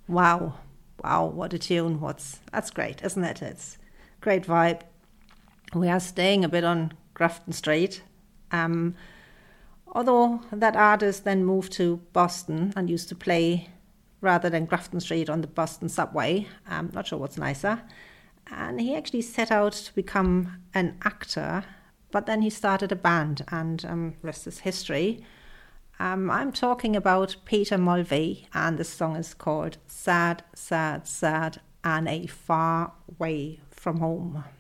Wow. Wow, what a tune. That's great, isn't it? It's great vibe. We are staying a bit on Grafton Street. Although that artist then moved to Boston and used to play rather than Grafton Street on the Boston subway. I'm not sure what's nicer. And he actually set out to become an actor, but then he started a band, and rest is history. I'm talking about Peter Mulvey, and the song is called Sad, Sad, Sad, and a Far Way from Home.